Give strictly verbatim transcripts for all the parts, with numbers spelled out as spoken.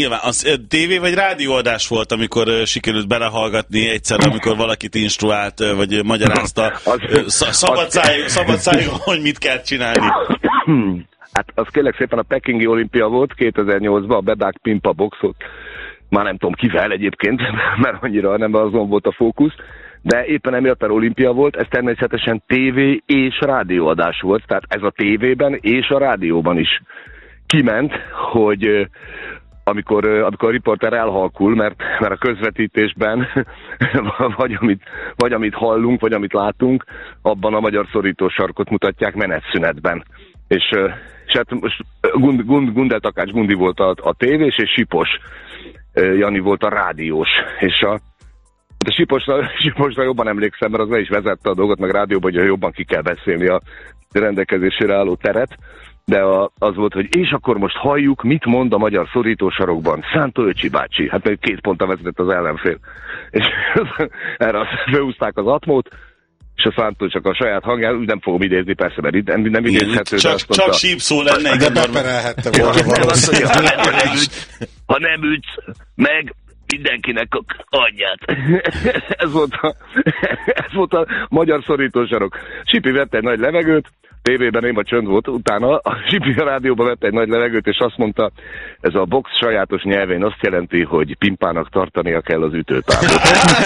Nyilván, az tévé vagy rádióadás volt, amikor uh, sikerült belehallgatni egyszer, amikor valakit instruált, uh, vagy magyarázta szabad szájról, hogy mit kell csinálni. Hát az kérlek szépen a Pekingi olimpia volt kétezer-nyolcban, a Bedák Pimpa boxot. Már nem tudom kivel egyébként, mert annyira nem azon volt a fókusz, de éppen emiatt a olimpia volt, ez természetesen tévé és rádióadás volt, tehát ez a tévében és a rádióban is kiment, hogy amikor, amikor a riporter elhalkul, mert, mert a közvetítésben vagy amit, vagy amit hallunk, vagy amit látunk, abban a magyar szorítós sarkot mutatják menetszünetben. És, és hát most Gund, Gund, Gundel Takács Gundi volt a, a tévés, és Sipos Jani volt a rádiós. És a, a Siposra, Siposra jobban emlékszem, mert az le is vezette a dolgot, meg rádióban, hogy jobban ki kell beszélni a rendelkezésére álló teret. De a, az volt, hogy és akkor most halljuk, mit mond a magyar szorítósarokban Szántó Öcsi bácsi. Hát még két ponttal vezetett az ellenfél. És erre felhúzták az atmót, és a Szántó csak a saját hangján, úgy nem fogom idézni, persze, mert nem, nem idézhető. Csak, azt csak mondta, sípszó lenne. De beperelhette volna valószínűleg. Ha nem ütsz meg mindenkinek a anyját. ez, volt a, ez volt a magyar szorítósarok. Sipi vette egy nagy levegőt, tévében én vagy csönd volt, utána a Sipi a rádióban vette egy nagy levegőt, és azt mondta, ez a box sajátos nyelvén azt jelenti, hogy Pimpának tartania kell az ütőtávot.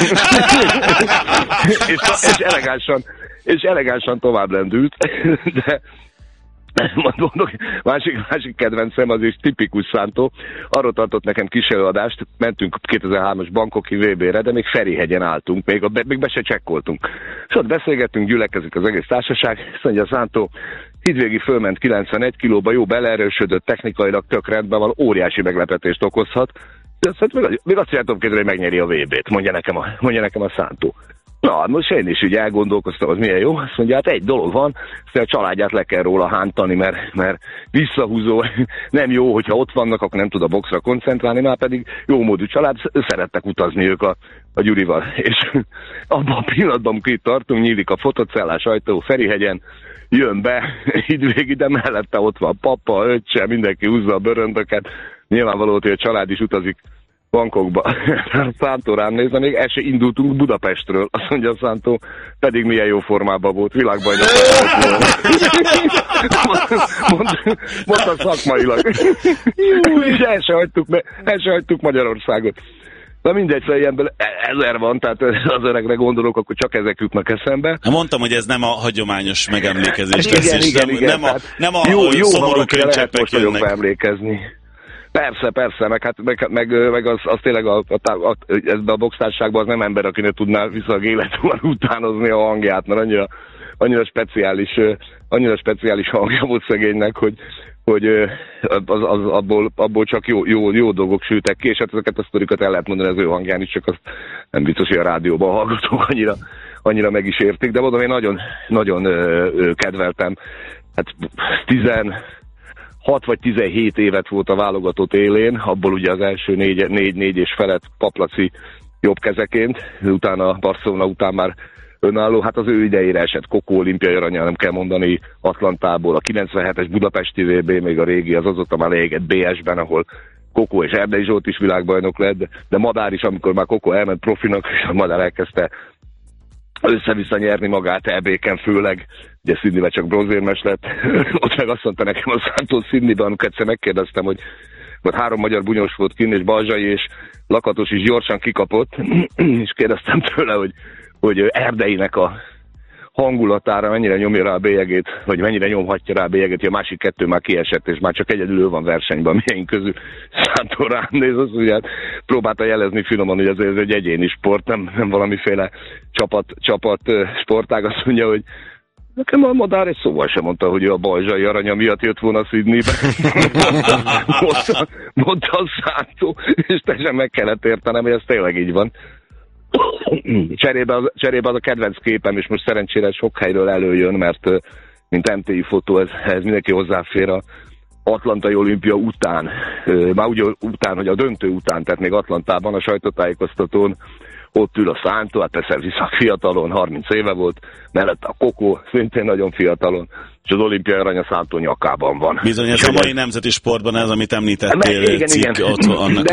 és, és, elegánsan, és elegánsan tovább lendült, de mondok, másik, másik kedvencem az is tipikus Szántó. Arról tartott nekem kis előadást, mentünk kétezer-hármas Bangkoki vé bé-re, de még Ferihegyen álltunk, még, a, még be se csekkoltunk. És ott beszélgettünk, gyülekezik az egész társaság, és mondja Szántó, Hidvégi fölment kilencvenegy kilóba, jó beleerősödött, technikailag tök rendben van, óriási meglepetést okozhat. De azt, még, még azt jártam képzelni, hogy megnyeri a vé bét, mondja nekem a, mondja nekem a Szántó. Na, most én is úgy elgondolkoztam, az milyen jó. Azt mondja, hát egy dolog van, azt a családját le kell róla hántani, mert, mert visszahúzó, nem jó, hogyha ott vannak, akkor nem tud a boxra koncentrálni, már pedig jó módú család, szerettek utazni ők a, a Gyurival. És abban a pillanatban, amikor itt tartunk, nyílik a fotocellás ajtó Ferihegyen, jön be, Hidvégi, de mellette ott van papa, öccse, mindenki húzza a bőröndöket. Nyilvánvaló, hogy a család is utazik Bangkokba. Szántó rám nézve, még el se indultunk Budapestről. Azt mondja a Szántó, pedig milyen jó formában volt, világbajnok. Mondta szakmailag. És el se hagytuk, el se hagytuk Magyarországot. Na mindegy, szóval ilyenből ezer van, tehát az öregre gondolok, akkor csak ezek jutnak eszembe. Mondtam, hogy ez nem a hagyományos megemlékezés lesz, igen, és igen, nem, igen, nem, a, nem a jó, jó szomorú könycseppek jönnek. Emlékezni. Persze, persze, meg, hát, meg, meg, meg az, az tényleg a, a, a, ebben a boxtárságban az nem ember, akinek tudná viszonylag életúan utánozni a hangját, mert annyira, annyira speciális, annyira speciális hangja volt szegénynek, hogy, hogy az, az, abból, abból csak jó, jó, jó dolgok sültek ki, és hát ezeket a sztorikat el lehet mondani az ő hangján is, csak azt nem biztos, hogy a rádióban hallgatók annyira, annyira meg is értik, de mondom, én nagyon, nagyon ö, ö, kedveltem. Hát tizen hat vagy tizenhét évet volt a válogatott élén, abból ugye az első négy, négy, négy és felett Paplaci jobbkezeként, utána Barcelona után már önálló, hát az ő idejére esett Kokó olimpiai aranya, nem kell mondani, Atlantából, a kilencvenhetes budapesti vé bé, még a régi, az azóta már leégett bé es-ben, ahol Kokó és Erdei Zsolt is világbajnok lett, de Madár is, amikor már Kokó elment profinak, és a Madár elkezdte össze-vissza nyerni magát é bé-ken főleg, ugye Sydneyben csak bronzérmes lett, ott meg azt mondta nekem a Szántó Sydneyben, amikor egyszer megkérdeztem, hogy ott három magyar bunyós volt kinn, és Balzsai és Lakatos is gyorsan kikapott, és kérdeztem tőle, hogy, hogy Erdeinek a hangulatára mennyire nyomja rá a bélyegét, vagy mennyire nyomhatja rá a bélyegét, hogy a másik kettő már kiesett, és már csak egyedül ő van versenyben, milyen közül Szántó rám néz, azt ugye hát próbálta jelezni finoman, hogy ez egy egyéni sport, nem, nem valamiféle csapat, csapat sportág, azt mondja, hogy nekem a Madár egy szóval sem mondta, hogy ő a balzsai aranya miatt jött volna Sydneybe. mondta, mondta a Szántó, és teljesen meg kellett értenem, hogy ez tényleg így van. Cserébe az, cserébe az a kedvenc képem, és most szerencsére sok helyről előjön, mert mint em té i fotó, ez, ez mindenki hozzáfér a Atlantai olimpia után, már úgy után, hogy a döntő után, tehát még Atlantában a sajtótájékoztatón ott ül a Szántó, hát persze viszont fiatalon, harminc éve volt, mellette a Kokó, szintén nagyon fiatalon, és az olimpiai arany a Szántó nyakában van. Bizony, ez a mai nemzeti sportban ez, amit említettél, igen, cikk, igen. ott annak